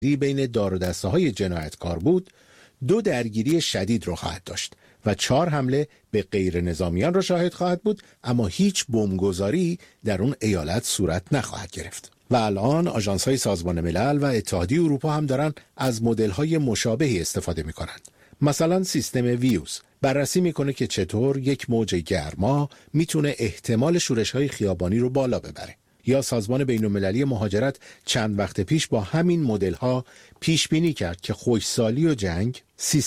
بین دار و دسته‌های جنایتکار بود 2 درگیری شدید رو خواهد داشت و 4 حمله به غیر نظامیان را شاهد خواهد بود، اما هیچ بمبگذاری در اون ایالت صورت نخواهد گرفت. و الان آژانس‌های سازمان ملل و اتحادیه اروپا هم دارن از مدل‌های مشابهی استفاده می‌کنند. مثلا سیستم ویوز بررسی میکنه که چطور یک موج گرما میتونه احتمال شورش‌های خیابانی رو بالا ببره. یا سازمان بین‌المللی مهاجرت چند وقت پیش با همین مدل‌ها پیش بینی کرد که خشکسالی و جنگ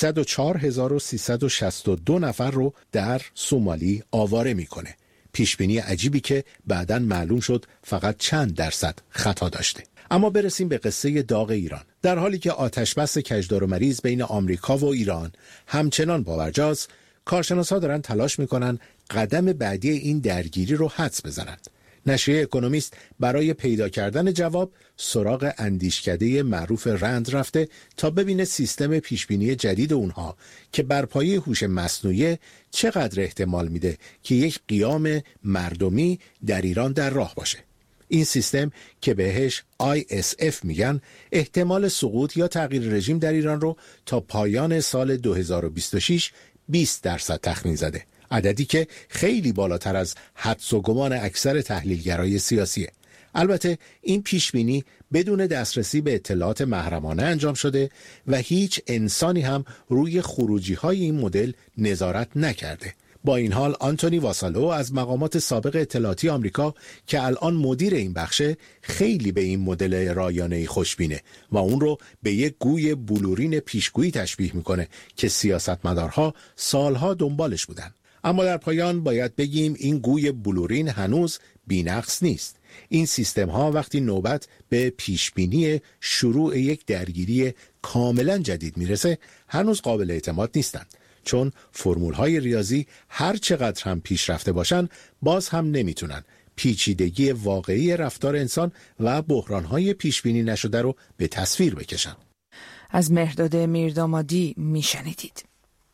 304,362 نفر رو در سومالی آواره میکنه. پیش بینی عجیبی که بعداً معلوم شد فقط چند درصد خطا داشته. اما برسیم به قصه داغ ایران. در حالی که آتشبس کجدار و مریض بین آمریکا و ایران همچنان باورجاست، کارشناسا دارن تلاش میکنن قدم بعدی این درگیری رو حدس بزنند. نشریه اکونومیست برای پیدا کردن جواب سراغ اندیشکده معروف رند رفته تا ببینه سیستم پیشبینی جدید اونها که بر پایه هوش مصنوعی چقدر احتمال میده که یک قیام مردمی در ایران در راه باشه. این سیستم که بهش ISF میگن احتمال سقوط یا تغییر رژیم در ایران رو تا پایان سال 2026 20% تخمین زده. عددی که خیلی بالاتر از حدس و گمان اکثر تحلیلگرای سیاسیه. البته این پیشبینی بدون دسترسی به اطلاعات محرمانه انجام شده و هیچ انسانی هم روی خروجی‌های این مدل نظارت نکرده. با این حال آنتونی واسالو از مقامات سابق اطلاعاتی آمریکا که الان مدیر این بخشه خیلی به این مدل رایانه‌ای خوشبینه و اون رو به یک گوی بلورین پیشگویی تشبیه میکنه که سیاستمدارها سالها دنبالش بودن. اما در پایان باید بگیم این گوی بلورین هنوز بی‌نقص نیست. این سیستم ها وقتی نوبت به پیشبینی شروع یک درگیری کاملا جدید میرسه هنوز قابل اعتماد نیستند، چون فرمول های ریاضی هر چقدر هم پیشرفته باشن باز هم نمیتونن پیچیدگی واقعی رفتار انسان و بحران های پیشبینی نشده رو به تصویر بکشن. از مهرداد میردامادی میشنیدید.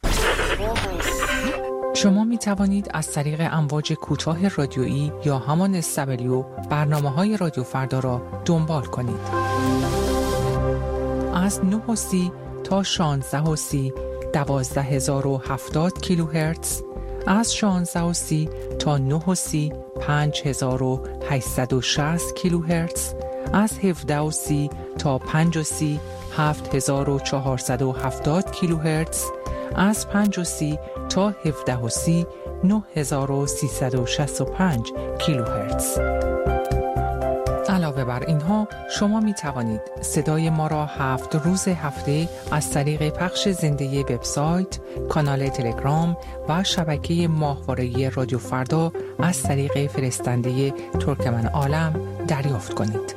شما می توانید از طریق امواج کوتاه رادیویی یا همان SW برنامه‌های رادیو فردا را دنبال کنید. از 9:30 تا 16:30 12070 کیلوهرتز، از 16:30 تا 9:30 5860 کیلوهرتز، از 17:30 تا 5:30 7470 کیلوهرتز، از 5:30 تا 17:30 9365 کیلوهرتز. علاوه بر اینها شما می توانید صدای ما را 7 روز هفته از طریق پخش زنده وبسایت، کانال تلگرام و شبکه ماهواره‌ای رادیو فردا از طریق فرستنده ترکمن عالم دریافت کنید.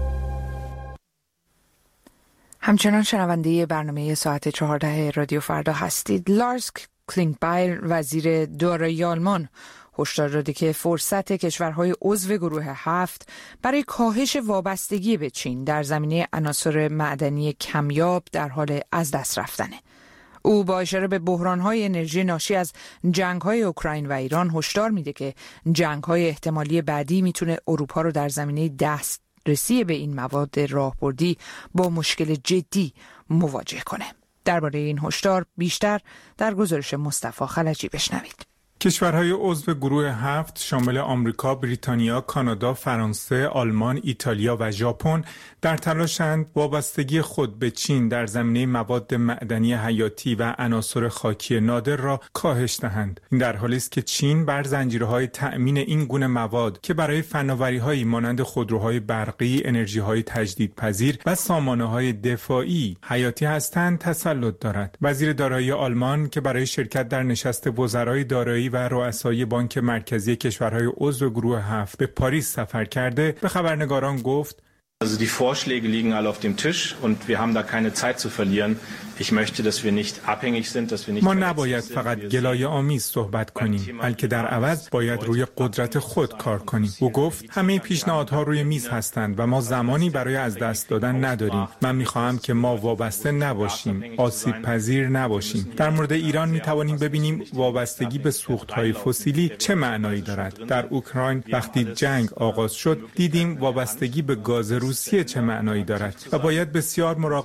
همچنان شنونده برنامه ساعت 14 رادیو فردا هستید. لارس کلینگبایر وزیر دارایی آلمان هشدار داده که فرصت کشورهای عضو گروه 7 برای کاهش وابستگی به چین در زمینه عناصر معدنی کمیاب در حال از دست رفتنه. او با اشاره به بحران‌های انرژی ناشی از جنگ‌های اوکراین و ایران هشدار میده که جنگ‌های احتمالی بعدی میتونه اروپا رو در زمینه دسترسی به این مواد راهبردی با مشکل جدی مواجه کنه. درباره این هشدار بیشتر در گزارش مصطفی خلجی بشنوید. کشورهای عضو گروه 7 شامل آمریکا، بریتانیا، کانادا، فرانسه، آلمان، ایتالیا و ژاپن در تلاشند وابستگی خود به چین در زمینه مواد معدنی حیاتی و عناصر خاکی نادر را کاهش دهند. این در حالی است که چین بر زنجیرهای تأمین این گونه مواد که برای فناوری‌هایی مانند خودروهای برقی، انرژی‌های تجدیدپذیر و سامانه‌های دفاعی حیاتی هستند تسلط دارد. وزیر دارایی آلمان که برای شرکت در نشست وزرای دارایی و رؤسای بانک مرکزی کشورهای عضو گروه 7 به پاریس سفر کرده به خبرنگاران گفت: Also die Vorschläge liegen alle auf dem Tisch und wir haben da keine Zeit zu verlieren. Ich möchte, dass wir nicht abhängig sind, dass wir nicht. ما نباید فقط گلایه آمیز صحبت کنیم، بلکه در عوض باید روی قدرت خود کار کنیم. او گفت همه پیشنهادها روی میز هستند و ما زمانی برای از دست دادن نداریم. من می‌خواهم که ما وابسته نباشیم، آسیب پذیر نباشیم. در مورد ایران می‌توانیم ببینیم وابستگی به سوخت‌های فسیلی چه معنایی دارد. در اوکراین وقتی جنگ آغاز شد، دیدیم وابستگی به گاز روسی روسیه چه معنایی دارد و باید بسیار